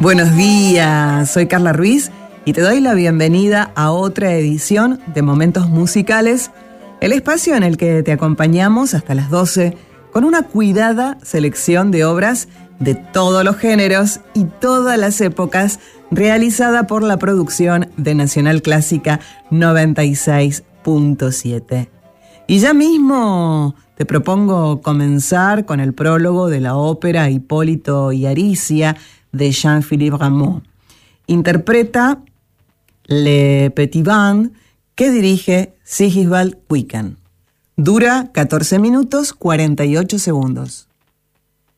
Buenos días, soy Carla Ruiz y te doy la bienvenida a otra edición de Momentos Musicales, el espacio en el que te acompañamos hasta las 12 con una cuidada selección de obras de todos los géneros y todas las épocas, realizada por la producción de Nacional Clásica 96.7. Y ya mismo te propongo comenzar con el prólogo de la ópera Hipólito y Aricia de Jean-Philippe Rameau. Interpreta Le Petit Band, que dirige Sigisvald Quicken. Dura 14 minutos 48 segundos.